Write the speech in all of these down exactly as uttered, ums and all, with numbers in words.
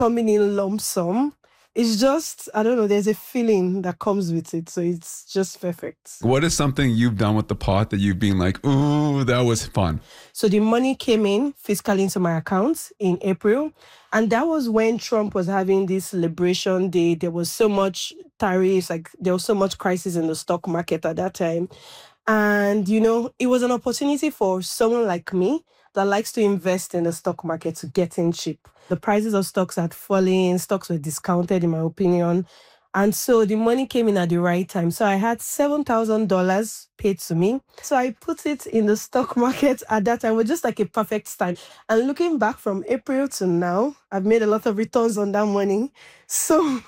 coming in lump sum. It's just, I don't know, there's a feeling that comes with it. So it's just perfect. What is something you've done with the pot that you've been like, ooh, that was fun? So the money came in fiscally into my account in April. And that was when Trump was having this liberation day. There was so much tariffs, like there was so much crisis in the stock market at that time. And, you know, it was an opportunity for someone like me that likes to invest in the stock market to get in cheap. The prices of stocks had fallen, stocks were discounted, in my opinion. And so the money came in at the right time. So I had seven thousand dollars paid to me. So I put it in the stock market at that time. It was just like a perfect time. And looking back from April to now, I've made a lot of returns on that money. So...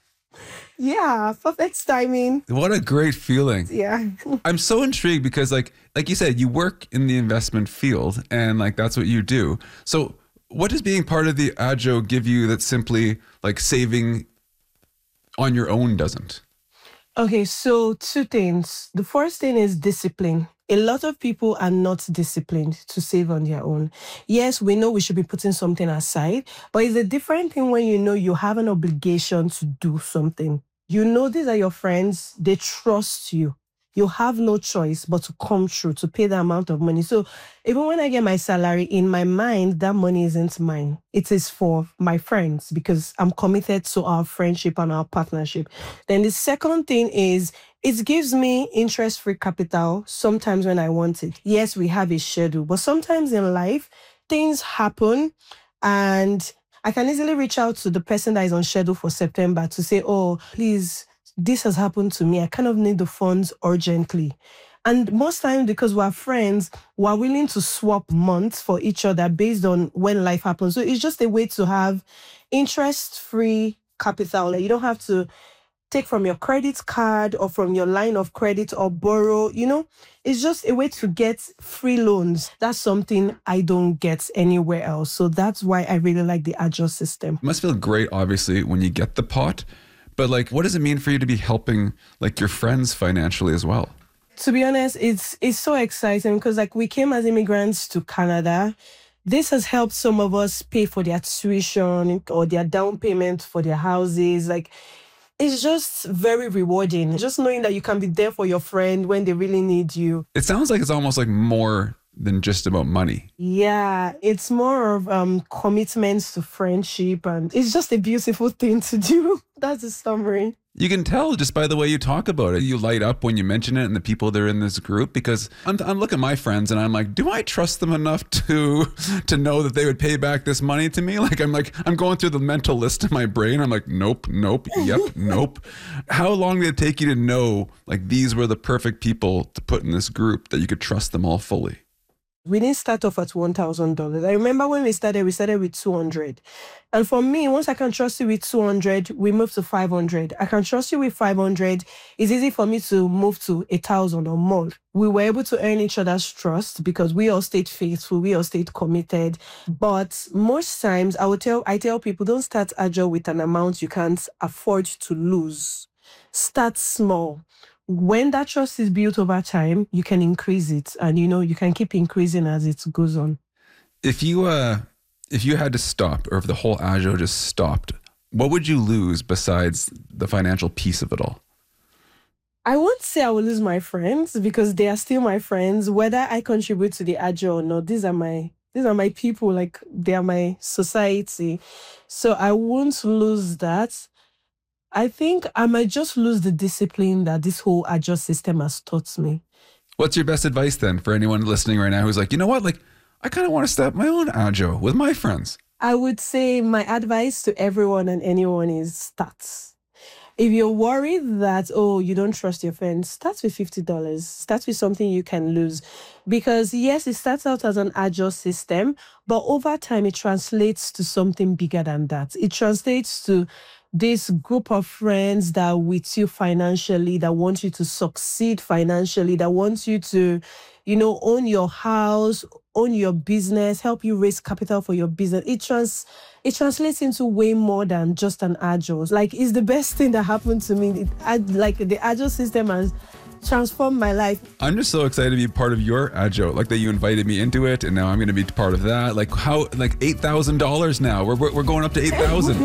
yeah, perfect timing. What a great feeling. Yeah. I'm so intrigued because like like you said, you work in the investment field and like that's what you do. So what does being part of the Ajo give you that simply like saving on your own doesn't? Okay, so two things. The first thing is discipline. A lot of people are not disciplined to save on their own. Yes, we know we should be putting something aside, but it's a different thing when you know you have an obligation to do something. You know these are your friends, they trust you. You have no choice but to come through, to pay the amount of money. So even when I get my salary, in my mind, that money isn't mine. It is for my friends because I'm committed to our friendship and our partnership. Then the second thing is it gives me interest-free capital sometimes when I want it. Yes, we have a schedule, but sometimes in life, things happen and I can easily reach out to the person that is on schedule for September to say, oh, please, this has happened to me. I kind of need the funds urgently. And most times, because we're friends, we're willing to swap months for each other based on when life happens. So it's just a way to have interest-free capital. Like you don't have to take from your credit card or from your line of credit or borrow, you know, it's just a way to get free loans. That's something I don't get anywhere else. So that's why I really like the Ajo system. It must feel great, obviously, when you get the pot. But like, what does it mean for you to be helping like your friends financially as well? To be honest, it's it's so exciting because like we came as immigrants to Canada. This has helped some of us pay for their tuition or their down payment for their houses. Like, it's just very rewarding. Just knowing that you can be there for your friend when they really need you. It sounds like it's almost like more than just about money. Yeah, it's more of um commitments to friendship, and it's just a beautiful thing to do. That's the summary. You can tell just by the way you talk about it. You light up when you mention it and the people that are in this group, because I'm, I'm looking at my friends and I'm like, do I trust them enough to to know that they would pay back this money to me? Like, I'm like, I'm going through the mental list in my brain. I'm like, nope, nope, yep, nope. How long did it take you to know like these were the perfect people to put in this group that you could trust them all fully? We didn't start off at one thousand dollars. I remember when we started, we started with two hundred dollars. And for me, once I can trust you with two hundred dollars, we moved to five hundred dollars. I can trust you with five hundred dollars. It's easy for me to move to one thousand dollars or more. We were able to earn each other's trust because we all stayed faithful, we all stayed committed. But most times, I would tell, I tell people, don't start Ajo with an amount you can't afford to lose. Start small. When that trust is built over time, you can increase it, and you know you can keep increasing as it goes on. If you uh, if you had to stop, or if the whole Ajo just stopped, what would you lose besides the financial piece of it all? I won't say I will lose my friends because they are still my friends, whether I contribute to the Ajo or not. These are my these are my people, like they are my society, so I won't lose that. I think I might just lose the discipline that this whole Ajo system has taught me. What's your best advice then for anyone listening right now who's like, you know what, like, I kind of want to start my own Ajo with my friends? I would say my advice to everyone and anyone is start. If you're worried that, oh, you don't trust your friends, start with fifty dollars. Start with something you can lose. Because yes, it starts out as an Ajo system, but over time it translates to something bigger than that. It translates to this group of friends that are with you financially, that want you to succeed financially, that want you to, you know, own your house, own your business, help you raise capital for your business. It trans it translates into way more than just an Ajo. Like, it's the best thing that happened to me. It, I, like, the Ajo system has transformed my life. I'm just so excited to be part of your Ajo, like that you invited me into it, and now I'm going to be part of that. Like, how, like eight thousand dollars now. We're, we're going up to eight thousand.